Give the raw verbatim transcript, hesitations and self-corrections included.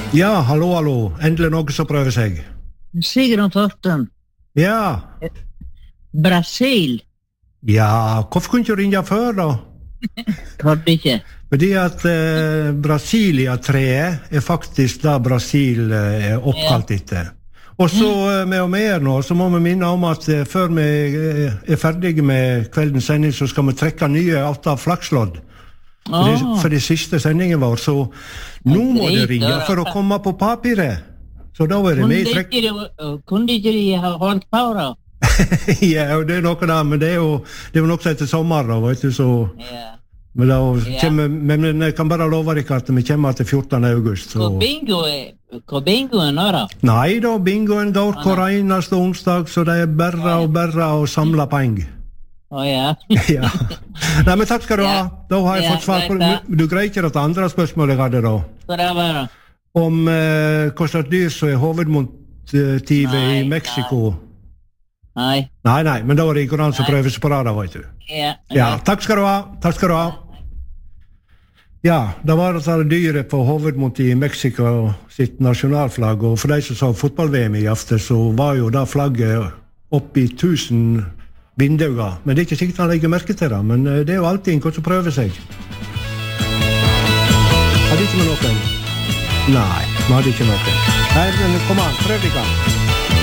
Ja, hallo, hallo. Endelig noe som prøver seg. Sigrun Torsten. Ja. Brasil. Ja, hvorfor kunne du ikke ringe før da? Trodde ikke. Fordi at eh, Brasilia-treet er faktisk da Brasil eh, er oppkalt etter. Og så eh, med og med nå, så må vi minne om at eh, før vi eh, er ferdige med kveldens sending, så skal vi trekke nye åtte flakslodd. For, det, for det siste sendingen vår, så nå må det ringe for å komme på papiret. Så da er det med i trekk. Kunne ikke de ha holdt på da? Ja, det er noe da, men det er jo, det er jo noe som heter sommer da, vet du, så... Ja. Men, da, kommer, men jeg kan bare love deg at vi kommer til fjortende august. Så. Hvor bingo er, hvor bingo er nå da? Nei da, bingoen går hver eneste onsdag, så det er bare og bare å samle penger. Å ja. Ja. Nei, men takk skal du ha. Da har jeg Ja, fått svar på takk, det. Du greier ikke det andre spørsmålet jeg hadde da. Hva det var da? Om eh, hva slags dyr som er hovedmotivet Nei, i Mexico. Nei. Nei, nei, men da var det ikke noen som prøver seg på det da, vet du. Ja. Ja, takk skal du ha. Takk skal du ha. Ja, det var altså dyret på hovedmotivet i Mexico sitt nasjonalflagg, og for de som så fotball-V M i aften, så var jo da flagget oppi tusen vinduer. Men det er ikke sikkert han legger merke til det, men det er jo alltid en som prøver seg. Hadde ikke med noen? Nei, vi hadde ikke noen. Nei, men kom an, prøv i gang.